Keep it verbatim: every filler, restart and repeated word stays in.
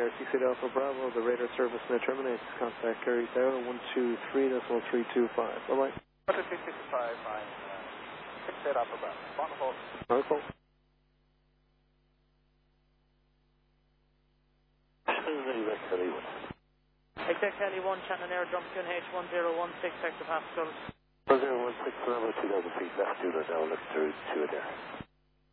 Air six eight Alpha Bravo, the radar service now terminates. Contact Gary Tower, one two three decimal three two five. Bye-bye. one two three six five nine, six eight Alpha Bravo. Wonderful. Wonderful. Exec Kelly one, Shannon Air, jump to H one zero one six, Hector Pascal. one zero one six, level two thousand feet, left two, now left through two there.